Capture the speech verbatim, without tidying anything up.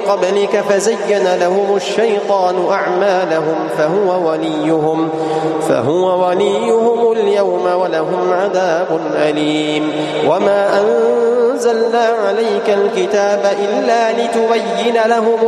قبلك فزين لهم الشيطان أعمالهم فهو وليهم, فهو وليهم اليوم ولهم عذاب أليم. وما أنزلنا عليك الكتاب إلا لتبين لهم